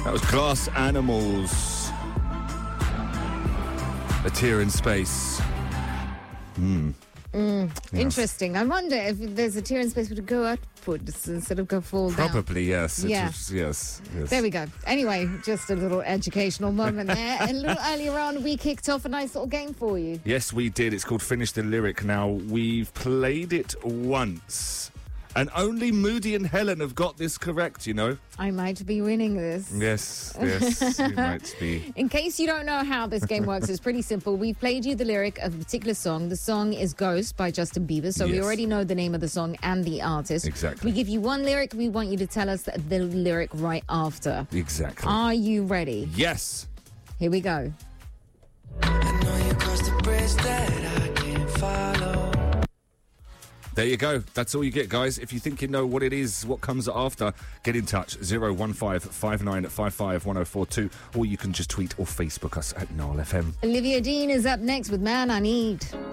That was Glass Animals. A Tear in Space. Interesting. I wonder if there's a tear in space would go upwards instead of go fall down. Probably, yes. Yeah. Yes. There we go. Anyway, just a little educational moment there. A little earlier on, we kicked off a nice little game for you. Yes, we did. It's called Finish the Lyric. Now, we've played it once. And only Moody and Helen have got this correct, you know. I might be winning this. Yes, you might be. In case you don't know how this game works, it's pretty simple. We've played you the lyric of a particular song. The song is Ghost by Justin Bieber, so we Yes. already know the name of the song and the artist. Exactly. We give you one lyric. We want you to tell us the lyric right after. Exactly. Are you ready? Yes. Here we go. I know you crossed the bridge that I can't follow. There you go. That's all you get, guys. If you think you know what it is, what comes after, get in touch. 01559551042, or you can just tweet or Facebook us at Noel FM. Olivia Dean is up next with Man I Need.